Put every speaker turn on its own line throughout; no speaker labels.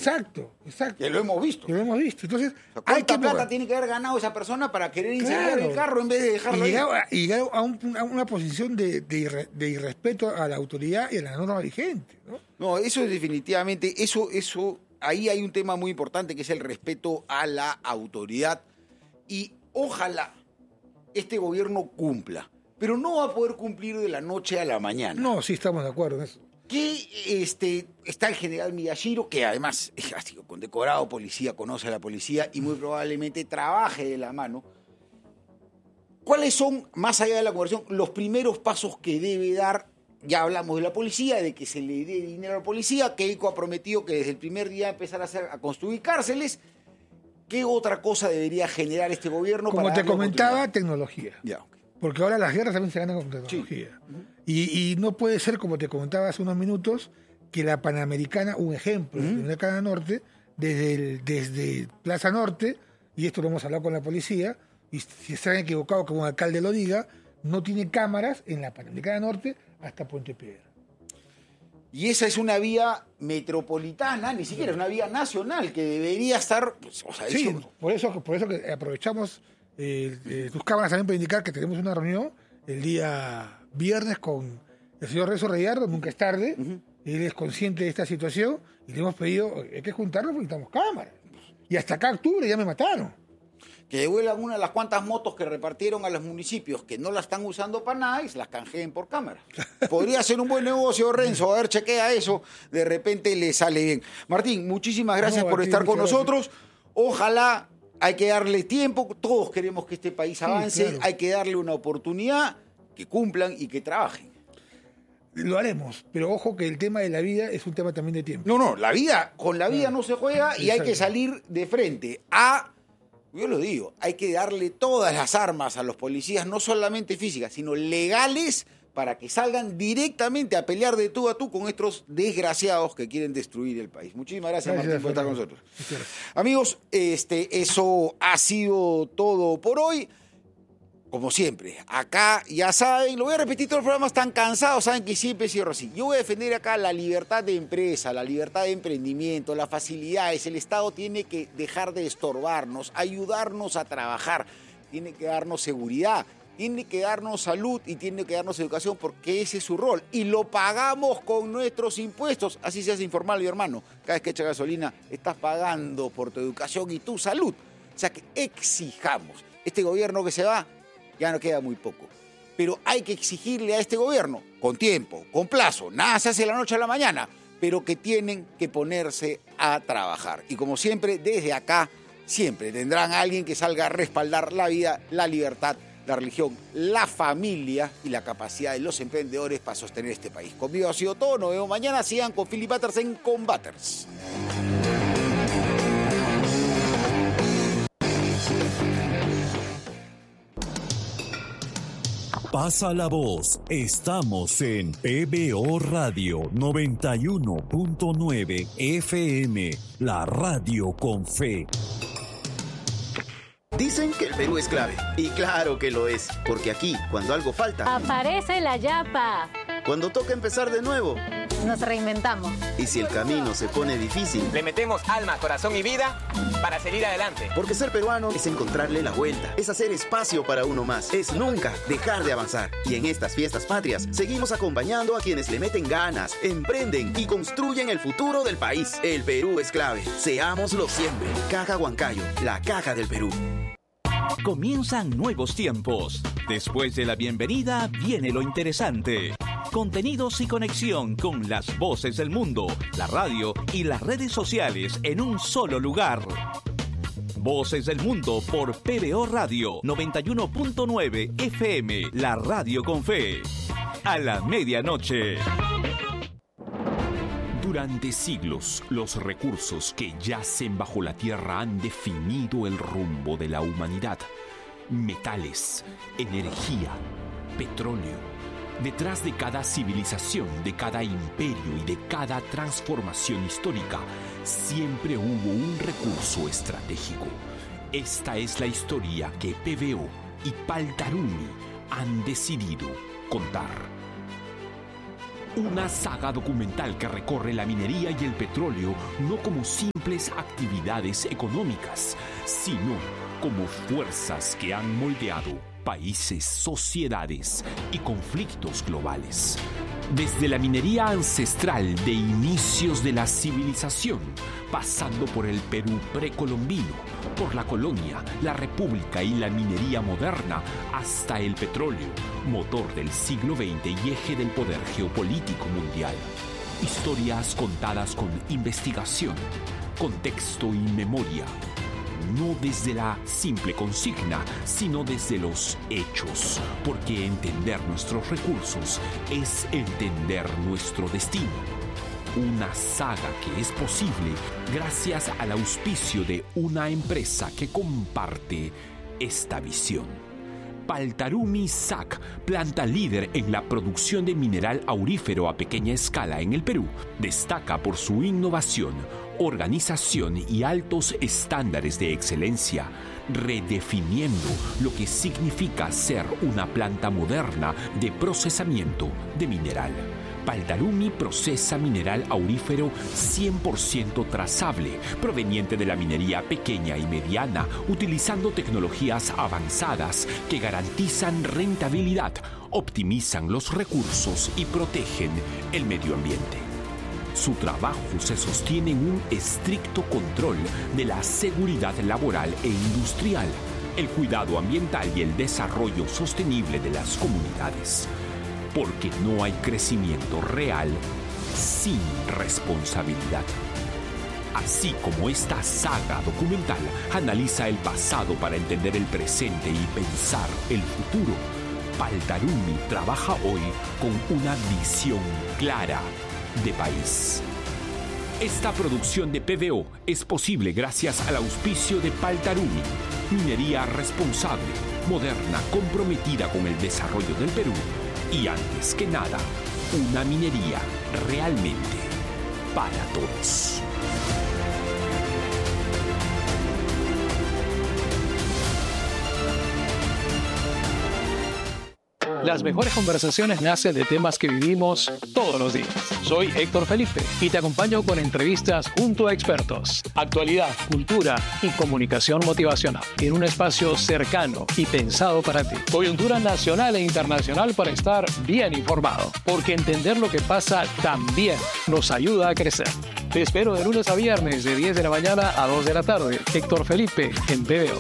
Exacto.
Que lo hemos visto.
Entonces,
¿cuánta plata tiene que haber ganado esa persona para querer incendiar el carro en vez de dejarlo ahí?
Y llegar a una posición de irrespeto a la autoridad y a la norma vigente, ¿no?
No, eso es definitivamente, ahí hay un tema muy importante que es el respeto a la autoridad. Y ojalá este gobierno cumpla, pero no va a poder cumplir de la noche a la mañana.
No, sí estamos de acuerdo en eso.
Que está el general Miyashiro, que además ha sido condecorado policía, conoce a la policía y muy probablemente trabaje de la mano. ¿Cuáles son, más allá de la conversión, los primeros pasos que debe dar? Ya hablamos de la policía, de que se le dé dinero a la policía. Keiko ha prometido que desde el primer día empezar a construir cárceles. ¿Qué otra cosa debería generar este gobierno?
Como te comentaba, tecnología.
Ya, okay.
Porque ahora las guerras también se ganan con tecnología. Sí. Y no puede ser, como te comentaba hace unos minutos, que la Panamericana, un ejemplo, la Panamericana Norte, desde Plaza Norte, y esto lo hemos hablado con la policía, y si están equivocados, como un alcalde lo diga, no tiene cámaras en la Panamericana Norte hasta Puente Piedra.
Y esa es una vía metropolitana, ni siquiera es una vía nacional, que debería estar... Pues,
sí, por eso que aprovechamos tus cámaras también para indicar que tenemos una reunión el día viernes con el señor Renzo Reyardo, nunca es tarde, él es consciente de esta situación, y le hemos pedido, hay que juntarnos porque necesitamos cámaras. Y hasta acá octubre ya me mataron.
Que devuelvan una de las cuantas motos que repartieron a los municipios que no la están usando para nada y se las canjeen por cámara. Podría ser un buen negocio, Renzo. A ver, chequea eso. De repente le sale bien. Martín, muchísimas gracias por estar con nosotros. Ojalá, hay que darle tiempo. Todos queremos que este país avance. Claro. Hay que darle una oportunidad, que cumplan y que trabajen.
Lo haremos, pero ojo que el tema de la vida es un tema también de tiempo.
No, con la vida no se juega y hay que salir de frente yo lo digo, hay que darle todas las armas a los policías, no solamente físicas, sino legales, para que salgan directamente a pelear de tú a tú con estos desgraciados que quieren destruir el país. Muchísimas gracias, Martín, por estar con nosotros. Amigos, eso ha sido todo por hoy. Como siempre, acá ya saben, lo voy a repetir, todos los programas están cansados, saben que siempre cierro así. Yo voy a defender acá la libertad de empresa, la libertad de emprendimiento, las facilidades. El Estado tiene que dejar de estorbarnos, ayudarnos a trabajar, tiene que darnos seguridad, tiene que darnos salud y tiene que darnos educación, porque ese es su rol. Y lo pagamos con nuestros impuestos. Así se hace informal, mi hermano. Cada vez que echa gasolina, estás pagando por tu educación y tu salud. O sea que exijamos. Este gobierno que se va, ya no queda muy poco. Pero hay que exigirle a este gobierno, con tiempo, con plazo, nada se hace de la noche a la mañana, pero que tienen que ponerse a trabajar. Y como siempre, desde acá, siempre tendrán a alguien que salga a respaldar la vida, la libertad, la religión, la familia y la capacidad de los emprendedores para sostener este país. Conmigo ha sido todo, nos vemos mañana. Sigan con Philip Butters en Combaters.
Pasa la voz, estamos en PBO Radio 91.9 FM, la radio con fe.
Dicen que el Perú es clave, y claro que lo es, porque aquí, cuando algo falta,
aparece la yapa.
Cuando toca empezar de nuevo,
nos reinventamos.
Y si el camino se pone difícil,
le metemos alma, corazón y vida para seguir adelante.
Porque ser peruano es encontrarle la vuelta, es hacer espacio para uno más, es nunca dejar de avanzar. Y en estas fiestas patrias, seguimos acompañando a quienes le meten ganas, emprenden y construyen el futuro del país. El Perú es clave, seámoslo siempre. Caja Huancayo, la caja del Perú.
Comienzan nuevos tiempos. Después de la bienvenida viene lo interesante. Contenidos y conexión con las voces del mundo, la radio y las redes sociales en un solo lugar. Voces del Mundo por PBO Radio 91.9 FM, la radio con fe. A la medianoche. Durante siglos, los recursos que yacen bajo la tierra han definido el rumbo de la humanidad. Metales, energía, petróleo. Detrás de cada civilización, de cada imperio y de cada transformación histórica, siempre hubo un recurso estratégico. Esta es la historia que PBO y Paltaruni han decidido contar. Una saga documental que recorre la minería y el petróleo no como simples actividades económicas, sino como fuerzas que han moldeado países, sociedades y conflictos globales. Desde la minería ancestral de inicios de la civilización, pasando por el Perú precolombino, por la colonia, la república y la minería moderna, hasta el petróleo, motor del siglo XX y eje del poder geopolítico mundial. Historias contadas con investigación, contexto y memoria. No desde la simple consigna, sino desde los hechos, porque entender nuestros recursos es entender nuestro destino. Una saga que es posible gracias al auspicio de una empresa que comparte esta visión. Paltarumi SAC, planta líder en la producción de mineral aurífero a pequeña escala en el Perú, destaca por su innovación, organización y altos estándares de excelencia, redefiniendo lo que significa ser una planta moderna de procesamiento de mineral. Paltarumi procesa mineral aurífero 100% trazable, proveniente de la minería pequeña y mediana, utilizando tecnologías avanzadas que garantizan rentabilidad, optimizan los recursos y protegen el medio ambiente. Su trabajo se sostiene en un estricto control de la seguridad laboral e industrial, el cuidado ambiental y el desarrollo sostenible de las comunidades. Porque no hay crecimiento real sin responsabilidad. Así como esta saga documental analiza el pasado para entender el presente y pensar el futuro, Paltarumi trabaja hoy con una visión clara de país. Esta producción de PVO es posible gracias al auspicio de Paltarumi, minería responsable, moderna, comprometida con el desarrollo del Perú y, antes que nada, una minería realmente para todos.
Las mejores conversaciones nacen de temas que vivimos todos los días. Soy Héctor Felipe y te acompaño con entrevistas junto a expertos, actualidad, cultura y comunicación motivacional en un espacio cercano y pensado para ti. Coyuntura nacional e internacional para estar bien informado, porque entender lo que pasa también nos ayuda a crecer. Te espero de lunes a viernes de 10 de la mañana a 2 de la tarde. Héctor Felipe en PVO.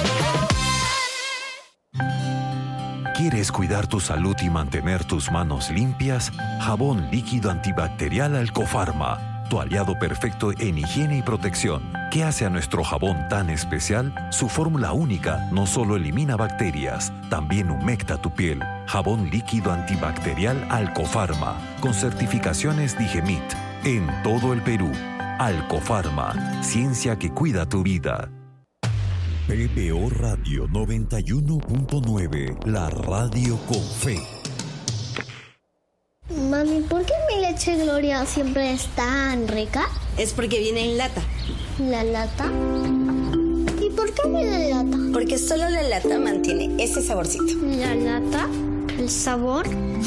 ¿Quieres cuidar tu salud y mantener tus manos limpias? Jabón líquido antibacterial Alcofarma, tu aliado perfecto en higiene y protección. ¿Qué hace a nuestro jabón tan especial? Su fórmula única no solo elimina bacterias, también humecta tu piel. Jabón líquido antibacterial Alcofarma, con certificaciones Digemit, en todo el Perú. Alcofarma, ciencia que cuida tu vida.
PVO Radio 91.9, la radio con fe.
Mami, ¿por qué mi leche Gloria siempre es tan rica?
Es porque viene en lata.
¿La lata? ¿Y por qué viene en lata?
Porque solo la lata mantiene ese saborcito.
¿La lata? ¿El sabor?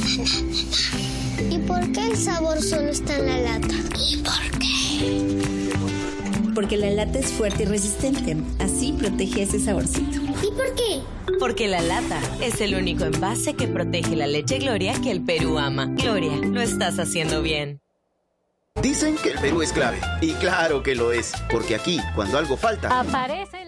¿Y por qué el sabor solo está en la lata? ¿Y por qué?
Porque la lata es fuerte y resistente. Así protege ese saborcito.
¿Y por qué?
Porque la lata es el único envase que protege la leche Gloria que el Perú ama. Gloria, lo estás haciendo bien.
Dicen que el Perú es clave. Y claro que lo es. Porque aquí, cuando algo falta...
Aparece